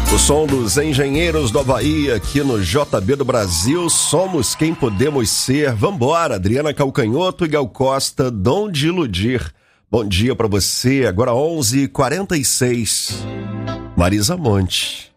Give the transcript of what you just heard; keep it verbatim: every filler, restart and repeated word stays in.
O som dos Engenheiros do Havaí aqui no J B do Brasil. Somos quem podemos ser. Vambora, Adriana Calcanhoto e Gal Costa, Dom de Iludir. Bom dia pra você, agora onze e quarenta e seis. Marisa Monte.